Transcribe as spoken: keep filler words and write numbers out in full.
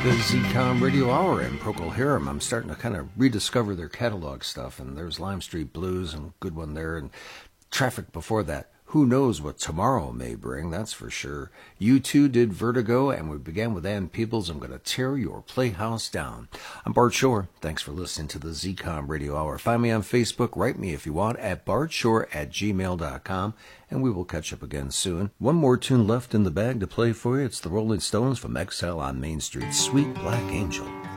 The Z-Com Radio Hour in Procol Harum. I'm starting to kind of rediscover their catalog stuff, and there's Lime Street Blues, and good one there, and Traffic before that. Who knows what tomorrow may bring, that's for sure. U two did Vertigo, and we began with Ann Peebles, I'm Gonna Tear Your Playhouse Down. I'm Bart Shore. Thanks for listening to the Z-Com Radio Hour. Find me on Facebook. Write me if you want at bartshore at gmail dot com, and we will catch up again soon. One more tune left in the bag to play for you. It's the Rolling Stones from Exile on Main Street, Sweet Black Angel.